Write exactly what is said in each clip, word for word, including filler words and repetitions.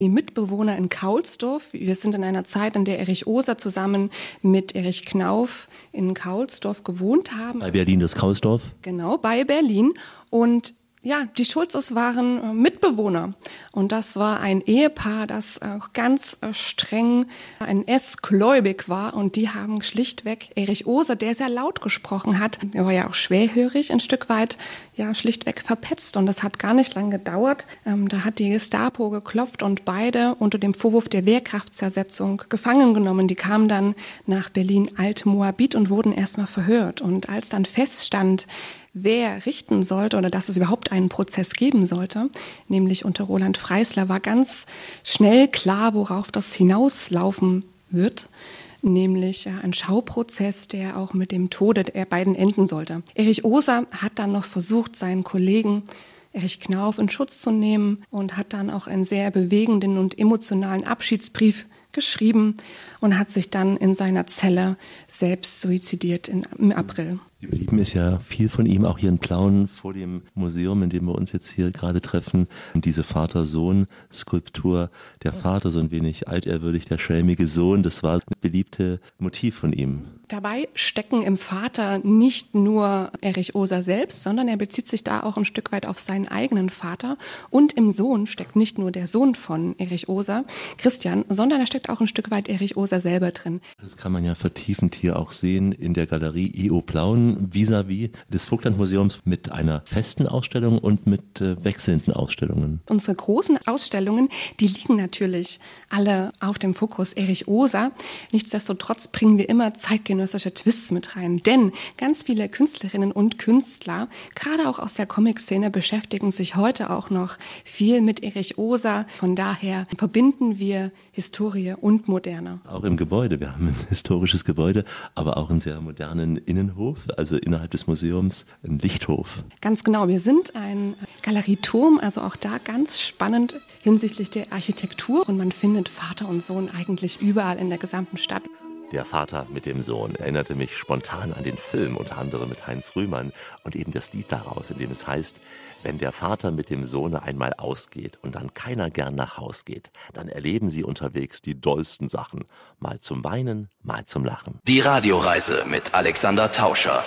Die Mitbewohner in Kaulsdorf, wir sind in einer Zeit, in der Erich Oser zusammen mit Erich Knauf in Kaulsdorf gewohnt haben. Bei Berlin das Kaulsdorf? Genau, bei Berlin. Und ja, die Schulzes waren Mitbewohner. Und das war ein Ehepaar, das auch ganz streng N S-gläubig war. Und die haben schlichtweg Erich Oser, der sehr laut gesprochen hat, er war ja auch schwerhörig, ein Stück weit, ja, schlichtweg verpetzt. Und das hat gar nicht lange gedauert. Ähm, da hat die Gestapo geklopft und beide unter dem Vorwurf der Wehrkraftzersetzung gefangen genommen. Die kamen dann nach Berlin-Alt-Moabit und wurden erstmal verhört. Und als dann feststand, wer richten sollte oder dass es überhaupt einen Prozess geben sollte, nämlich unter Roland Freisler, war ganz schnell klar, worauf das hinauslaufen wird, nämlich ein Schauprozess, der auch mit dem Tode der beiden enden sollte. Erich Oser hat dann noch versucht, seinen Kollegen Erich Knauf in Schutz zu nehmen und hat dann auch einen sehr bewegenden und emotionalen Abschiedsbrief geschrieben und hat sich dann in seiner Zelle selbst suizidiert in, im April. Geblieben ist ja viel von ihm, auch hier in Plauen vor dem Museum, in dem wir uns jetzt hier gerade treffen. Und diese Vater-Sohn-Skulptur, der Vater so ein wenig altehrwürdig, der schelmige Sohn, das war ein beliebtes Motiv von ihm. Dabei stecken im Vater nicht nur Erich Oser selbst, sondern er bezieht sich da auch ein Stück weit auf seinen eigenen Vater. Und im Sohn steckt nicht nur der Sohn von Erich Oser, Christian, sondern da steckt auch ein Stück weit Erich Oser selber drin. Das kann man ja vertiefend hier auch sehen in der Galerie I O Plauen vis-à-vis des Vogtlandmuseums mit einer festen Ausstellung und mit äh, wechselnden Ausstellungen. Unsere großen Ausstellungen, die liegen natürlich alle auf dem Fokus Erich Oser. Nichtsdestotrotz bringen wir immer zeitgenössische Twists mit rein, denn ganz viele Künstlerinnen und Künstler, gerade auch aus der Comic-Szene, beschäftigen sich heute auch noch viel mit Erich Oser. Von daher verbinden wir Historie und Moderne. Auch im Gebäude. Wir haben ein historisches Gebäude, aber auch einen sehr modernen Innenhof, also innerhalb des Museums ein Lichthof. Ganz genau. Wir sind ein Galerieturm, also auch da ganz spannend hinsichtlich der Architektur. Und man findet Vater und Sohn eigentlich überall in der gesamten Stadt. Der Vater mit dem Sohn erinnerte mich spontan an den Film, unter anderem mit Heinz Rühmann und eben das Lied daraus, in dem es heißt, wenn der Vater mit dem Sohne einmal ausgeht und dann keiner gern nach Haus geht, dann erleben sie unterwegs die dollsten Sachen, mal zum Weinen, mal zum Lachen. Die Radioreise mit Alexander Tauscher.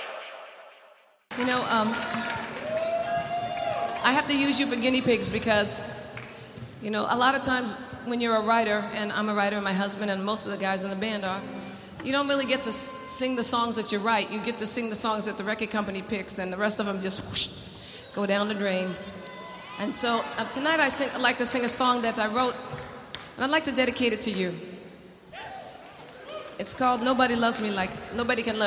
You know, um, I have to use you for guinea pigs because, you know, a lot of times when you're a writer, and I'm a writer and my husband and most of the guys in the band are, you don't really get to sing the songs that you write. You get to sing the songs that the record company picks, and the rest of them just whoosh, go down the drain. And so uh, tonight I sing, I'd like to sing a song that I wrote, and I'd like to dedicate it to you. It's called Nobody Loves Me Like, Nobody Can Love